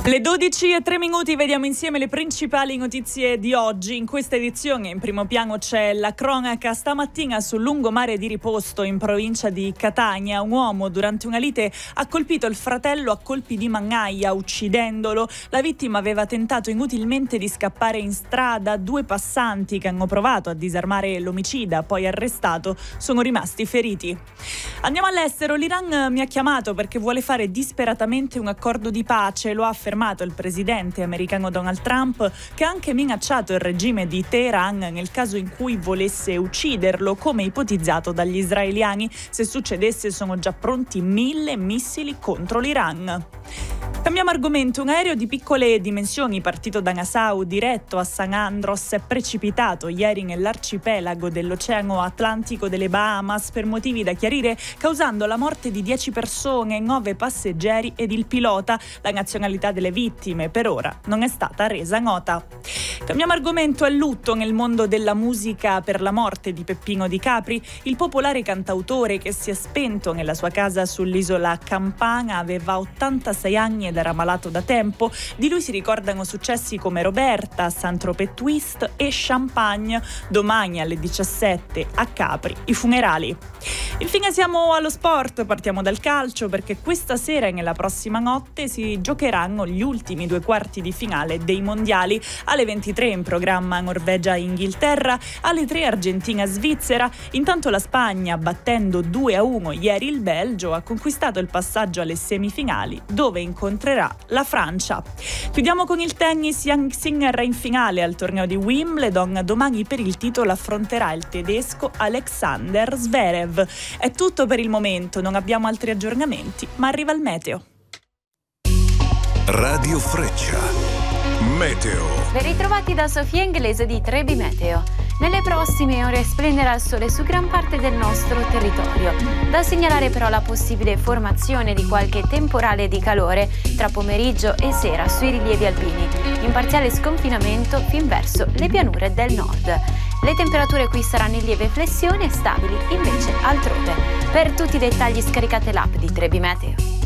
Le 12:03, vediamo insieme le principali notizie di oggi. In questa edizione in primo piano c'è la cronaca. Stamattina sul lungomare di Riposto, in provincia di Catania, un uomo durante una lite ha colpito il fratello a colpi di mannaia, uccidendolo. La vittima aveva tentato inutilmente di scappare in strada. 2 passanti che hanno provato a disarmare l'omicida, poi arrestato, sono rimasti feriti. Andiamo all'estero. L'Iran mi ha chiamato perché vuole fare disperatamente un accordo di pace. Lo ha affermato il presidente americano Donald Trump, che ha anche minacciato il regime di Teheran nel caso in cui volesse ucciderlo, come ipotizzato dagli israeliani. Se succedesse, sono già pronti 1000 missili contro l'Iran. Cambiamo argomento. Un aereo di piccole dimensioni partito da Nassau diretto a San Andros è precipitato ieri nell'arcipelago dell'Oceano Atlantico delle Bahamas per motivi da chiarire, causando la morte di 10 persone, 9 passeggeri ed il pilota. La nazionalità delle vittime per ora non è stata resa nota. Cambiamo argomento. È lutto nel mondo della musica per la morte di Peppino Di Capri. Il popolare cantautore, che si è spento nella sua casa sull'isola Campana, aveva 86 anni ed era malato da tempo. Di lui si ricordano successi come Roberta, Saint-Tropez Twist e Champagne. Domani alle 17 a Capri i funerali. Infine siamo allo sport. Partiamo dal calcio, perché questa sera e nella prossima notte si giocheranno gli ultimi 2 quarti di finale dei mondiali. Alle 23 in programma Norvegia-Inghilterra, alle 3 Argentina-Svizzera. Intanto la Spagna, battendo 2-1 ieri il Belgio, ha conquistato il passaggio alle semifinali, dove incontrerà la Francia. Chiudiamo con il tennis. Jannik Sinner è in finale al torneo di Wimbledon. Domani per il titolo affronterà il tedesco Alexander Zverev. È tutto per il momento, non abbiamo altri aggiornamenti, ma arriva il meteo. Radio Freccia. Meteo. Ben ritrovati da Sofia Inglese di Trebi Meteo. Nelle prossime ore splenderà il sole su gran parte del nostro territorio. Da segnalare però la possibile formazione di qualche temporale di calore tra pomeriggio e sera sui rilievi alpini, in parziale sconfinamento fin verso le pianure del nord. Le temperature qui saranno in lieve flessione e stabili invece altrove. Per tutti i dettagli scaricate l'app di Trebi Meteo.